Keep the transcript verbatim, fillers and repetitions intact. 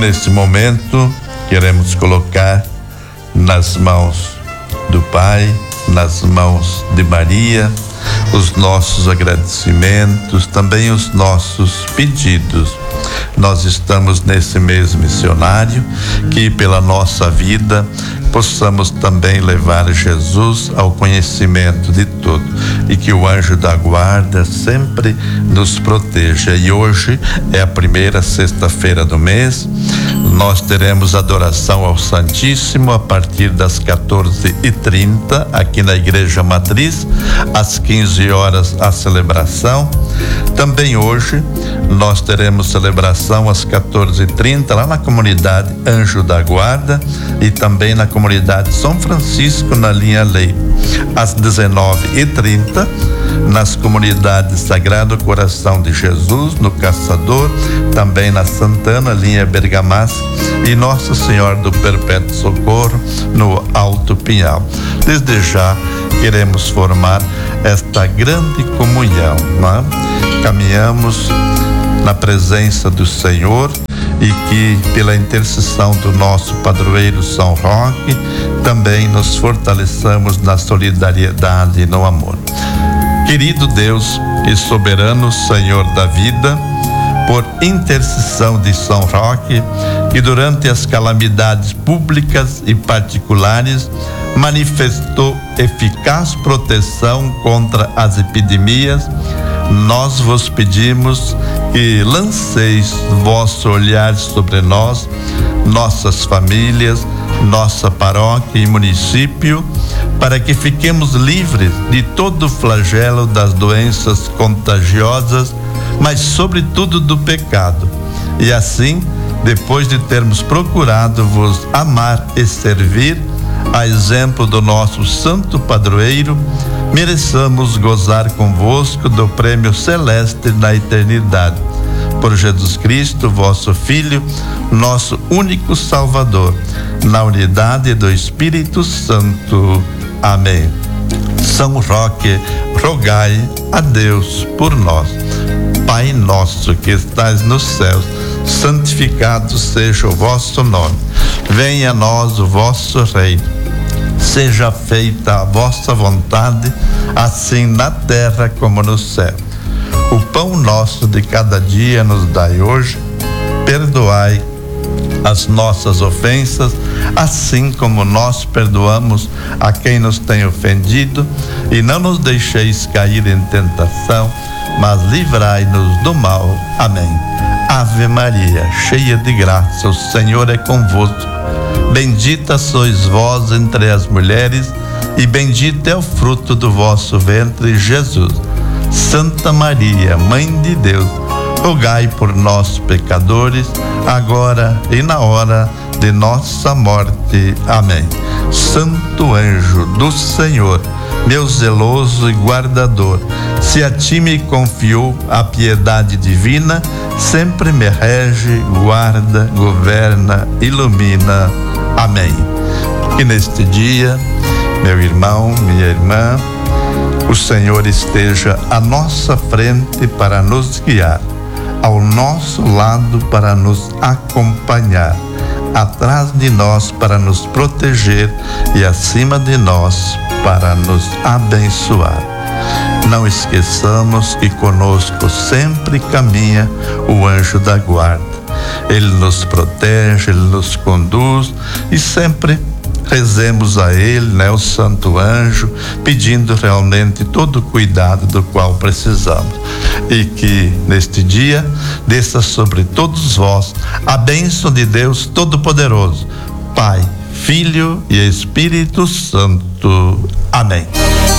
nesse momento queremos colocar nas mãos do Pai, nas mãos de Maria, os nossos agradecimentos, também os nossos pedidos. Nós estamos nesse mês missionário, que pela nossa vida possamos também levar Jesus ao conhecimento de todo e que o anjo da guarda sempre nos proteja. E hoje é a primeira sexta-feira do mês. Nós teremos adoração ao Santíssimo a partir das quatorze e trinta aqui na Igreja Matriz, às quinze horas a celebração. Também hoje nós teremos celebração às quatorze e trinta lá na comunidade Anjo da Guarda e também na comunidade São Francisco na linha Lei. Às dezenove e trinta nas comunidades Sagrado Coração de Jesus, no Caçador, também na Santana, linha Bergamasca, e Nossa Senhora do Perpétuo Socorro, no Alto Pinhal. Desde já queremos formar esta grande comunhão, não é? Caminhamos na presença do Senhor e que pela intercessão do nosso padroeiro São Roque também nos fortaleçamos na solidariedade e no amor. Querido Deus e soberano Senhor da vida, por intercessão de São Roque, que durante as calamidades públicas e particulares manifestou eficaz proteção contra as epidemias, nós vos pedimos que lanceis vosso olhar sobre nós, nossas famílias, nossa paróquia e município, para que fiquemos livres de todo o flagelo das doenças contagiosas, mas sobretudo do pecado. E assim, depois de termos procurado vos amar e servir, a exemplo do nosso santo padroeiro, mereçamos gozar convosco do prêmio celeste na eternidade. Por Jesus Cristo, vosso Filho, nosso único Salvador, na unidade do Espírito Santo. Amém. São Roque, rogai a Deus por nós. Pai nosso que estais nos céus, santificado seja o vosso nome. Venha a nós o vosso reino. Seja feita a vossa vontade, assim na terra como no céu. O pão nosso de cada dia nos dai hoje. Perdoai as nossas ofensas, assim como nós perdoamos a quem nos tem ofendido, e não nos deixeis cair em tentação, mas livrai-nos do mal. Amém. Ave Maria, cheia de graça, o Senhor é convosco. Bendita sois vós entre as mulheres, e bendito é o fruto do vosso ventre, Jesus. Santa Maria, Mãe de Deus, rogai por nós, pecadores, agora e na hora de nossa morte. Amém. Santo anjo do Senhor, meu zeloso e guardador, se a ti me confiou a piedade divina, sempre me rege, guarda, governa, ilumina. Amém. Que neste dia, meu irmão, minha irmã, o Senhor esteja à nossa frente para nos guiar, ao nosso lado para nos acompanhar, atrás de nós para nos proteger e acima de nós para nos abençoar. Não esqueçamos que conosco sempre caminha o anjo da guarda. Ele nos protege, ele nos conduz e sempre rezemos a ele, né, o santo anjo, pedindo realmente todo o cuidado do qual precisamos. E que neste dia desça sobre todos vós a bênção de Deus Todo-Poderoso, Pai, Filho e Espírito Santo. Amém.